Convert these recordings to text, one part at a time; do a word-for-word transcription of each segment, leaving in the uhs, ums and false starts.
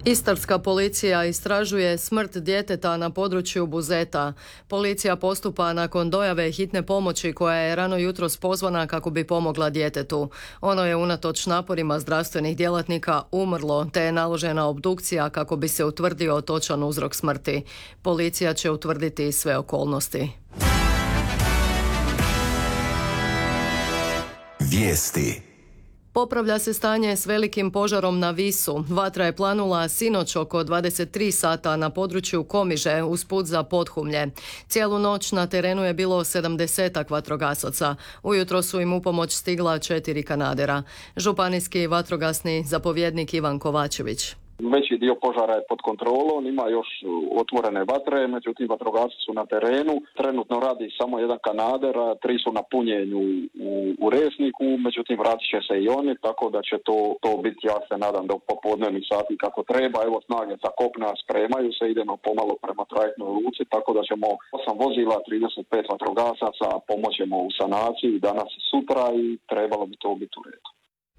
Istarska policija istražuje smrt djeteta na području Buzeta. Policija postupa nakon dojave hitne pomoći koja je rano jutros pozvana kako bi pomogla djetetu. Ono je unatoč naporima zdravstvenih djelatnika umrlo, te je naložena obdukcija kako bi se utvrdio točan uzrok smrti. Policija će utvrditi sve okolnosti. Vijesti. Popravlja se stanje s velikim požarom na Visu. Vatra je planula sinoć oko dvadeset tri sata na području Komiže usput za Podhumlje. Cijelu noć na terenu je bilo sedamdesetak vatrogasaca. Ujutro su im u pomoć stigla četiri kanadera. Županijski vatrogasni zapovjednik Ivan Kovačević. Veći dio požara je pod kontrolom, ima još otvorene vatre, međutim vatrogasci su na terenu. Trenutno radi samo jedan kanader, a tri su na punjenju u, u Resniku, međutim vratit će se i oni, tako da će to, to biti, ja se nadam, do popodnevnih sati kako treba. Evo, snage sa kopna spremaju se, idemo pomalo prema trajektnoj luci, tako da ćemo osam vozila, trideset pet vatrogasaca, pomoćemo u sanaciji danas i sutra i trebalo bi to biti u redu.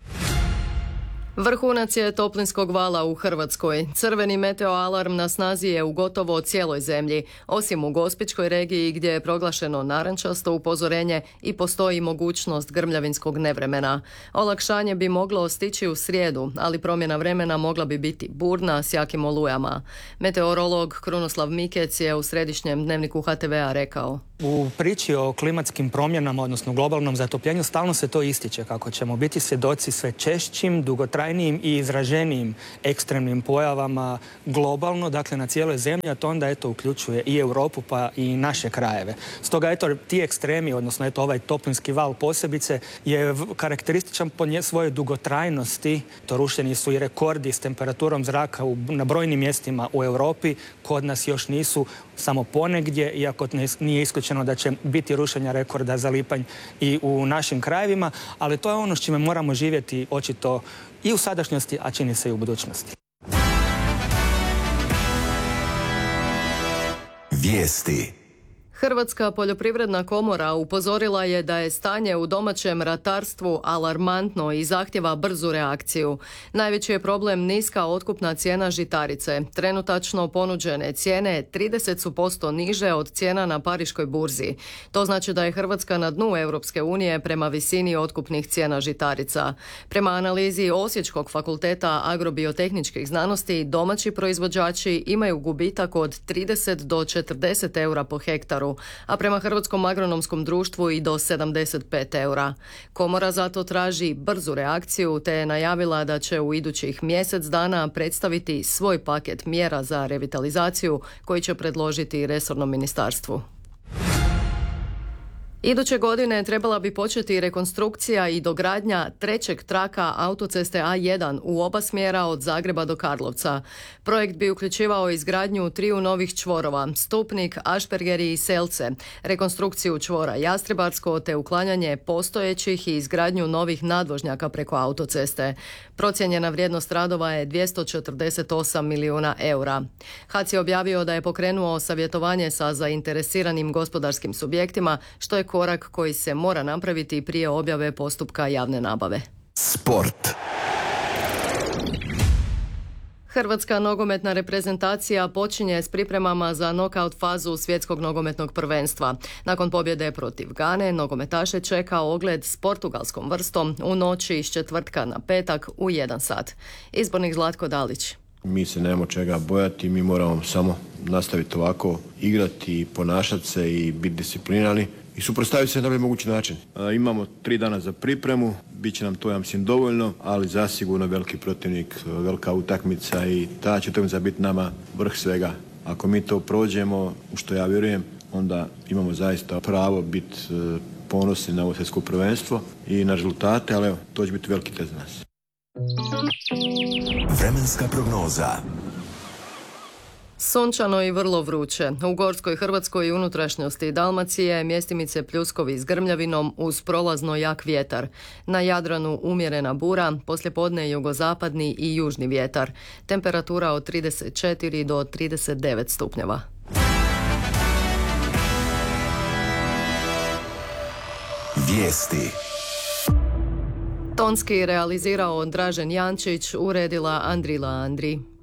Vrhunac je toplinskog vala u Hrvatskoj. Crveni meteoalarm na snazi je u gotovo cijeloj zemlji, osim u Gospićkoj regiji gdje je proglašeno narančasto upozorenje i postoji mogućnost grmljavinskog nevremena. Olakšanje bi moglo stići u srijedu, ali promjena vremena mogla bi biti burna s jakim olujama. Meteorolog Krunoslav Mikec je u središnjem dnevniku H T V-a rekao: U priči o klimatskim promjenama, odnosno globalnom zatopljenju, stalno se to ističe kako ćemo biti svjedoci sve češćim, dugotrajnijim i izraženijim ekstremnim pojavama globalno, dakle na cijeloj zemlji, a to onda eto uključuje i Europu pa i naše krajeve. Stoga eto ti ekstremi, odnosno eto ovaj toplinski val posebice je karakterističan po nje svojoj dugotrajnosti. To rušeni su i rekordi s temperaturom zraka u, na brojnim mjestima u Europi, kod nas još nisu, samo ponegdje, iako nije isključeno da će biti rušenja rekorda za lipanj i u našim krajevima, ali to je ono s čime moramo živjeti očito i u sadašnjosti, a čini se i u budućnosti. Vijesti. Hrvatska poljoprivredna komora upozorila je da je stanje u domaćem ratarstvu alarmantno i zahtjeva brzu reakciju. Najveći je problem niska otkupna cijena žitarice. Trenutačno ponuđene cijene trideset posto niže od cijena na pariškoj burzi. To znači da je Hrvatska na dnu Europske unije prema visini otkupnih cijena žitarica. Prema analizi Osječkog fakulteta agrobiotehničkih znanosti, domaći proizvođači imaju gubitak od trideset do četrdeset eura po hektaru, a prema Hrvatskom agronomskom društvu i do sedamdeset pet eura. Komora zato traži brzu reakciju te je najavila da će u idućih mjesec dana predstaviti svoj paket mjera za revitalizaciju koji će predložiti resornom ministarstvu. Iduće godine trebala bi početi rekonstrukcija i dogradnja trećeg traka autoceste A jedan u oba smjera od Zagreba do Karlovca. Projekt bi uključivao izgradnju triju novih čvorova, Stupnik, Ašpergeri i Selce, rekonstrukciju čvora Jastrebarsko te uklanjanje postojećih i izgradnju novih nadvožnjaka preko autoceste. Procijenjena vrijednost radova je dvjesto četrdeset osam milijuna eura. H A C je objavio da je pokrenuo savjetovanje sa zainteresiranim gospodarskim subjektima, što je korak koji se mora napraviti prije objave postupka javne nabave. Sport. Hrvatska nogometna reprezentacija počinje s pripremama za nokaut fazu svjetskog nogometnog prvenstva. Nakon pobjede protiv Gane, nogometaše čeka ogled s portugalskom vrstom u noći iz četvrtka na petak u jedan sat. Izbornik Zlatko Dalić. Mi se nemamo čega bojati, mi moramo samo nastaviti ovako, igrati i ponašati se i biti disciplinirani i suprotstaviti se na najbolji mogući način. A, imamo tri dana za pripremu, bit će nam to, ja mislim, dovoljno, ali zasigurno veliki protivnik, velika utakmica i ta će utakmica biti nama vrh svega. Ako mi to prođemo, u što ja vjerujem, onda imamo zaista pravo biti e, ponosni na ovo svjetsko prvenstvo i na rezultate, ali evo, to će biti veliki test za nas. Vremenska prognoza. Sunčano i vrlo vruće. U Gorskoj Hrvatskoj i unutrašnjosti Dalmacije mjestimice pljuskovi s grmljavinom uz prolazno jak vjetar. Na Jadranu umjerena bura, poslijepodne jugozapadni i južni vjetar. Temperatura od trideset četiri do trideset devet stupnjeva. Vijesti. Tonski realizirao Dražen Jančić, uredila Andrila Andri.